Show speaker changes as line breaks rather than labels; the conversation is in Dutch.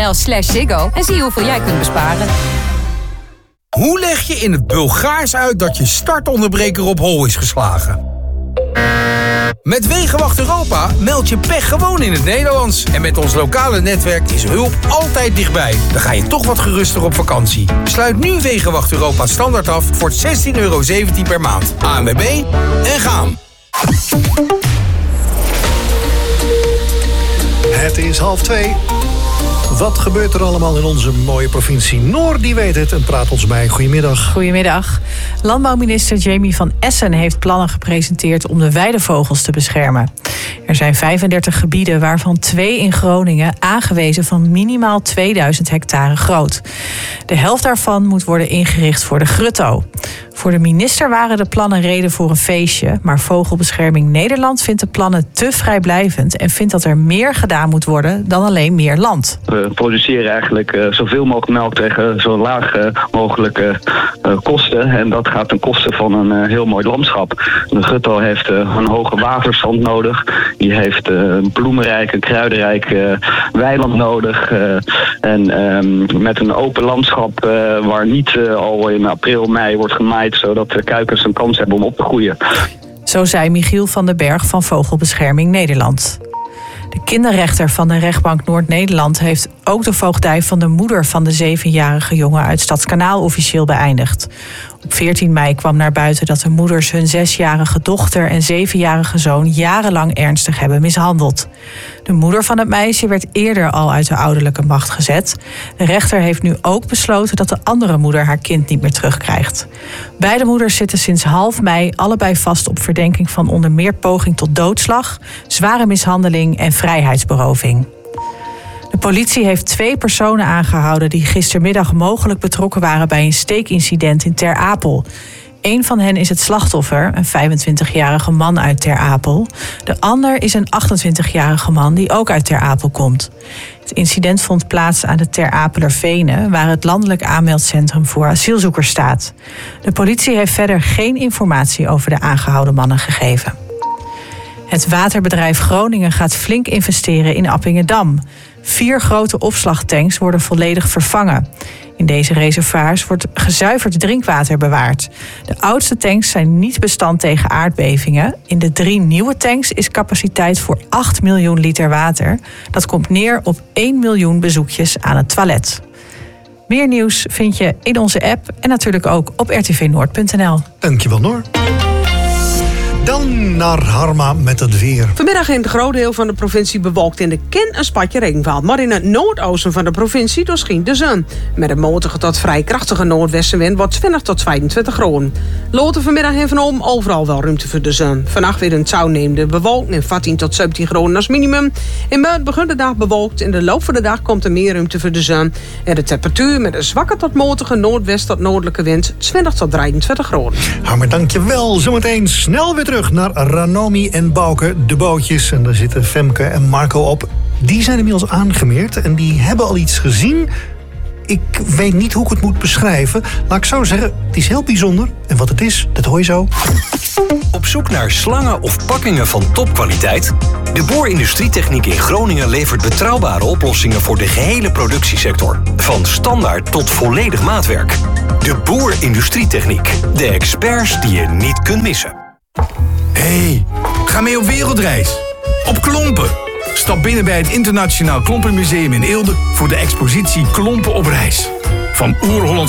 vodafone.nl/Ziggo en zie hoeveel jij kunt besparen.
Hoe leg je in het Bulgaars uit dat je startonderbreker op hol is geslagen? Met Wegenwacht Europa meld je pech gewoon in het Nederlands. En met ons lokale netwerk is hulp altijd dichtbij. Dan ga je toch wat geruster op vakantie. Sluit nu Wegenwacht Europa standaard af voor €16,17 per maand. ANWB en gaan.
Het is 1:30. Wat gebeurt er allemaal in onze mooie provincie Noord? Die weet het en praat ons bij. Goedemiddag.
Goedemiddag. Landbouwminister Jamie van Essen heeft plannen gepresenteerd om de weidevogels te beschermen. Er zijn 35 gebieden, waarvan 2 in Groningen, aangewezen van minimaal 2000 hectare groot. De helft daarvan moet worden ingericht voor de grutto. Voor de minister waren de plannen reden voor een feestje, maar Vogelbescherming Nederland vindt de plannen te vrijblijvend en vindt dat er meer gedaan moet worden dan alleen meer land.
We produceren eigenlijk zoveel mogelijk melk tegen zo laag mogelijke kosten. En dat gaat ten koste van een heel mooi landschap. De grutto heeft een hoge waterstand nodig. Die heeft een bloemenrijk, een kruidenrijk weiland nodig. En met een open landschap waar niet al in april, mei wordt gemaaid, zodat de kuikens een kans hebben om op te groeien.
Zo zei Michiel van den Berg van Vogelbescherming Nederland. De kinderrechter van de rechtbank Noord-Nederland heeft ook de voogdij van de moeder van de 7-jarige jongen uit Stadskanaal officieel beëindigd. Op 14 mei kwam naar buiten dat de moeders hun 6-jarige dochter en 7-jarige zoon jarenlang ernstig hebben mishandeld. De moeder van het meisje werd eerder al uit de ouderlijke macht gezet. De rechter heeft nu ook besloten dat de andere moeder haar kind niet meer terugkrijgt. Beide moeders zitten sinds half mei allebei vast op verdenking van onder meer poging tot doodslag, zware mishandeling en vrijheidsberoving. De politie heeft 2 personen aangehouden die gistermiddag mogelijk betrokken waren bij een steekincident in Ter Apel. Een van hen is het slachtoffer, een 25-jarige man uit Ter Apel. De ander is een 28-jarige man die ook uit Ter Apel komt. Het incident vond plaats aan de Ter Apeler Venen, waar het landelijk aanmeldcentrum voor asielzoekers staat. De politie heeft verder geen informatie over de aangehouden mannen gegeven. Het waterbedrijf Groningen gaat flink investeren in Appingedam. 4 grote opslagtanks worden volledig vervangen. In deze reservoirs wordt gezuiverd drinkwater bewaard. De oudste tanks zijn niet bestand tegen aardbevingen. In de 3 nieuwe tanks is capaciteit voor 8 miljoen liter water. Dat komt neer op 1 miljoen bezoekjes aan het toilet. Meer nieuws vind je in onze app en natuurlijk ook op rtvnoord.nl.
Dankjewel, Noor. Dan naar Harma met het weer.
Vanmiddag in het groot deel van de provincie bewolkt in de ken een spatje regen valt. Maar in het noordoosten van de provincie doorschijnt de zon. Met een matige tot vrij krachtige noordwestenwind wordt 20 tot 22 graden. Later vanmiddag en vanavond overal wel ruimte voor de zon. Vannacht weer een toenemende bewolking en 14 tot 17 graden als minimum. In maart begint de dag bewolkt. In de loop van de dag komt er meer ruimte voor de zon. En de temperatuur met een zwakke tot matige noordwest tot noordelijke wind 20 tot 23 graden.
Harma, dankjewel. Zometeen snel weer terug naar Ranomi en Bouke, de bootjes. En daar zitten Femke en Marco op. Die zijn inmiddels aangemeerd en die hebben al iets gezien. Ik weet niet hoe ik het moet beschrijven. Laat ik zo zeggen, het is heel bijzonder. En wat het is, dat hoor je zo.
Op zoek naar slangen of pakkingen van topkwaliteit? De Boer Industrietechniek in Groningen levert betrouwbare oplossingen voor de gehele productiesector. Van standaard tot volledig maatwerk. De Boer Industrietechniek. De experts die je niet kunt missen.
Hey, ga mee op wereldreis. Op Klompen. Stap binnen bij het Internationaal Klompenmuseum in Eelde voor de expositie Klompen op reis. Van oer-Hollands